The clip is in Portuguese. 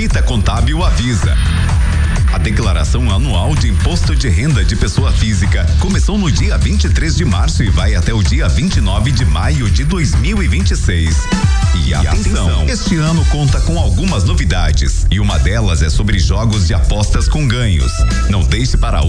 Receita Contábil avisa. A declaração anual de imposto de renda de pessoa física começou no dia 23 de março e vai até o dia 29 de maio de 2026. E atenção, este ano conta com algumas novidades e uma delas é sobre jogos de apostas com ganhos. Não deixe para